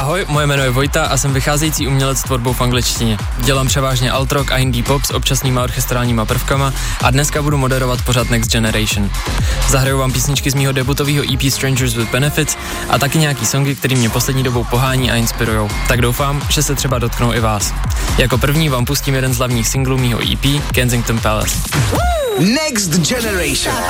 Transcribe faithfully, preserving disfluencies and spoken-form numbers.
Ahoj, moje jméno je Vojta a jsem vycházející umělec s tvorbou v angličtině. Dělám převážně alt rock a indie pop s občasnýma orchestrálníma prvkama a dneska budu moderovat pořad Next Generation. Zahraju vám písničky z mýho debutového E P Strangers with Benefits a taky nějaký songy, který mě poslední dobou pohání a inspirujou. Tak doufám, že se třeba dotknou i vás. Jako první vám pustím jeden z hlavních singlů mýho E P, Kensington Palace. Next Generation.